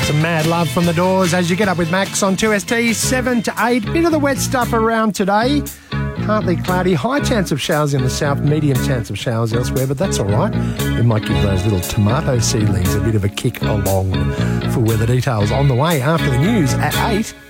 Some Mad Love from the Doors as you get up with Max on 2ST 7 to 8. Bit of the wet stuff around today. Partly cloudy, high chance of showers in the south, medium chance of showers elsewhere, but that's all right. We might give those little tomato seedlings a bit of a kick along. For weather details on the way after the news at 8.